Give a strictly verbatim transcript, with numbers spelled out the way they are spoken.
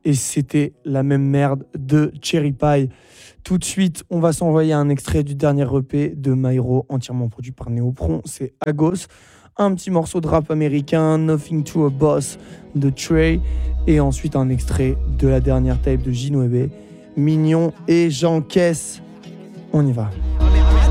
et c'était la même merde de Cherry Pie. Tout de suite, on va s'envoyer un extrait du dernier E P de Myro, entièrement produit par Néopron. C'est Agos, un petit morceau de rap américain, Nothing to a Boss de Trey, et ensuite un extrait de la dernière tape de Ginwebe, Mignon et Jean Caisse. On y va.